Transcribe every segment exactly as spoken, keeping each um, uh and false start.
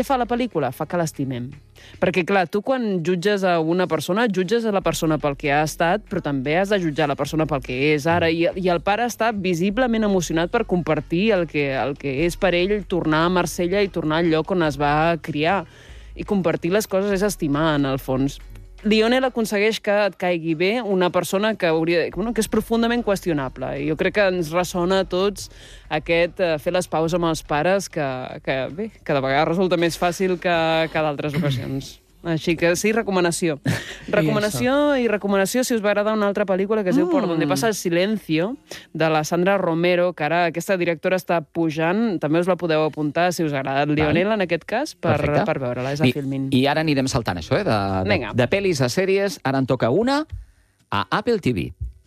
Què fa la pel·lícula? Fa que l'estimem. Perquè, clar, tu quan jutges a una persona, jutges a la persona pel que ha estat, però també has de jutjar la persona pel que és ara. I, i el pare està visiblement emocionat per compartir el que, el que és per ell tornar a Marsella i tornar al lloc on es va criar. I compartir les coses és estimar, en el fons. Lionel aconsegueix que et caigui bé una persona que, hauria, bueno, que és profundament qüestionable. I jo crec que ens ressona a tots aquest uh, fer les paus amb els pares que, que, bé, que de vegades resulta més fàcil que, que d'altres ocasions. Així que sí, recomanació. Recomanació i recomanació si us va agradar una altra pel·lícula que es diu Por donde pasa el silencio, de la Sandra Romero, que ara aquesta directora està pujant. També us la podeu apuntar si us agrada el Lionel, en aquest cas, per, per veure-la. És a Filmin. I ara anirem saltant això, eh? De, de, de pel·lis a sèries. Ara en toca una a Apple T V.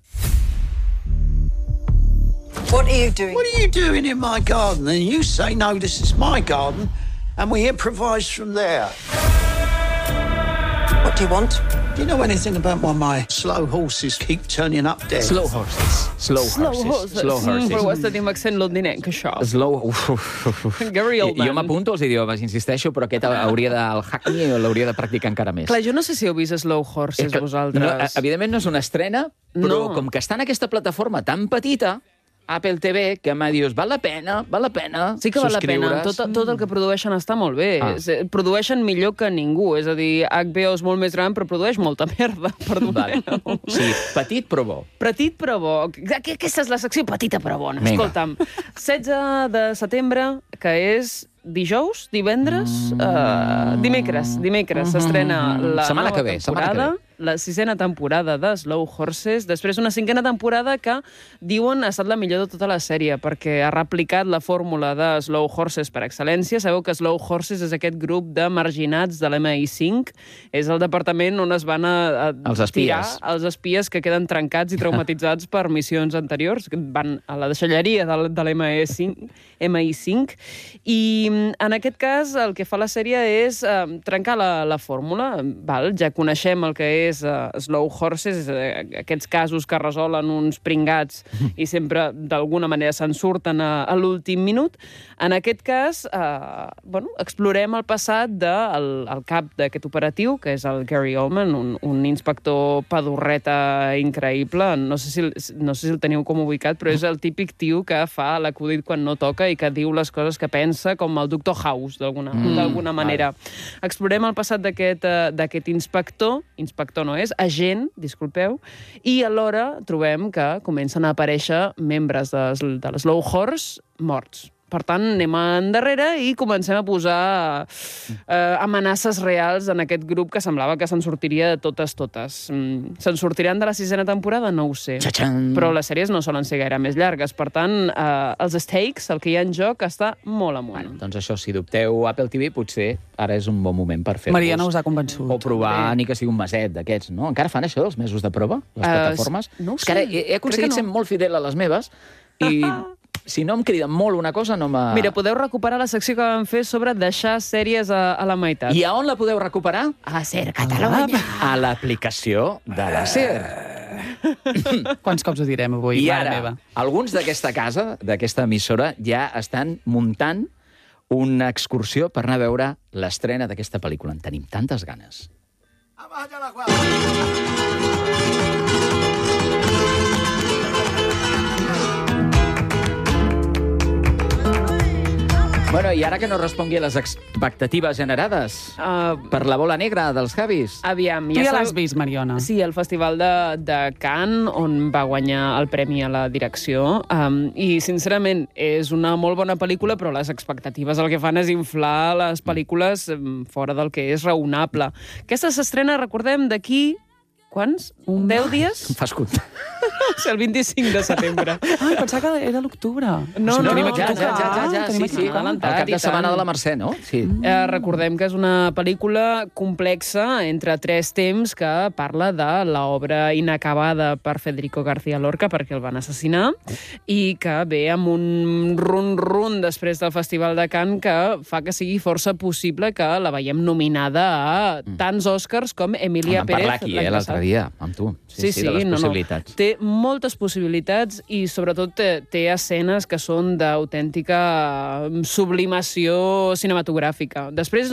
What are you doing? What are you doing in my garden? And you say, no, this is my garden, and we improvise from there. What do you want? Do you know anything about why my slow horses keep turning up dead? Slow horses. Slow horses. Slow horses. Slow horses. Però ho has de dir amb accent londinenc, això. Slow... Uf, uf, uf. Gary Oldman. Jo m'apunto als idiomes, insisteixo, però aquest hauria de... El Hackney l'hauria de practicar encara més. Clar, jo no sé si heu vist Slow Horses, que, vosaltres. No, evidentment no és una estrena, però no. Com que està en aquesta plataforma tan petita, Apple T V, que em dius, val la pena, val la pena Sí que val la pena. Tot, tot el que produeixen està molt bé. Ah. Produeixen millor que ningú. És a dir, H B O és molt més gran, però produeix molta merda. Perdoneu. Vale. Sí, petit però bo. Petit però bo. Aquesta és la secció petita però bona. Vinga. Escolta'm, setze de setembre, que és dijous, divendres, mm. uh, dimecres, dimecres s'estrena la setmana nova que ve, temporada, la sisena temporada de Slow Horses, després una cinquena temporada que diuen ha estat la millor de tota la sèrie, perquè ha replicat la fórmula de Slow Horses per excel·lència. Sabeu que Slow Horses és aquest grup de marginats de l'M I cinc, és el departament on es van a, a els tirar espies. els espies que queden trencats i traumatitzats per missions anteriors, que van a la deixalleria de, de l'M I cinc, M I cinc, i en aquest cas el que fa la sèrie és uh, trencar la, la fórmula. Val? Ja coneixem el que és uh, Slow Horses, uh, aquests casos que resolen uns pringats i sempre d'alguna manera se'n surten a, a l'últim minut. En aquest cas, uh, bueno, explorem el passat del de, el cap d'aquest operatiu, que és el Gary Oldman, un, un inspector pedorreta increïble. No sé, si, no sé si el teniu com ubicat, però és el típic tio que fa l'acudit quan no toca i que diu les coses que pensa, com el Doctor House, d'alguna mm, manera. Vale. Explorem el passat d'aquest uh, inspector, inspector no és, agent, disculpeu, i alhora trobem que comencen a aparèixer membres de, de l'Slow Horse morts. Per tant, anem endarrere i comencem a posar eh, amenaces reals en aquest grup que semblava que se'n sortiria de totes, totes. Mm, se'n sortiran de la sisena temporada? No ho sé. Txatxan. Però les sèries no solen ser gaire més llargues. Per tant, eh, els stakes, el que hi ha en joc, està molt amunt. Bueno, doncs això, si dubteu Apple T V, potser ara és un bon moment per fer-vos. Mariana us ha convençut. O provar Bé. ni que sigui un meset d'aquests, no? Encara fan això, els mesos de prova, les Uh, plataformes? no ho És que ara sé. he, he aconseguit Crec que ser no. molt fidel a les meves i... Si no em crida molt una cosa, no m'ha... Mira, podeu recuperar la secció que vam fer sobre deixar sèries a, a la meitat. I a on la podeu recuperar? A Ser Catalunya. A l'aplicació de la SER. Quants cops ho direm avui, I mare ara, meva? alguns d'aquesta casa, d'aquesta emissora, ja estan muntant una excursió per anar a veure l'estrena d'aquesta pel·lícula. En tenim tantes ganes. Bueno, i ara que no respongui a les expectatives generades Uh, per la bola negra dels Javis. aviam, Tu ja sabeu- l'has vist, Mariona. Sí, el Festival de, de Cannes, on va guanyar el premi a la direcció. Um, I, sincerament, és una molt bona pel·lícula, però les expectatives el que fan és inflar les pel·lícules um, fora del que és raonable. Aquesta s'estrena, recordem, d'aquí... Quants? Un deu dies? Em fas comptar. És el vint-i-cinc de setembre. Ai, pensava que era l'octubre. No, no, tenim no, aquí ja, a ja, tocar. ja, ja, ja, Tenim sí, aquí sí. a tocar. El cap de setmana de la Mercè, no? Sí. Eh, recordem que és una pel·lícula complexa entre tres temps que parla de l'obra inacabada per Federico García Lorca perquè el van assassinar i que ve amb un run-run després del Festival de Cannes que fa que sigui força possible que la veiem nominada a tants Oscars com Emilia En vam Pérez. parlar aquí, l'any eh, l'altre passat. dia, amb tu. Sí, sí, sí, de les no, possibilitats. no. Té moltes possibilitats i, sobretot, té, té escenes que són d'autèntica sublimació cinematogràfica. Després,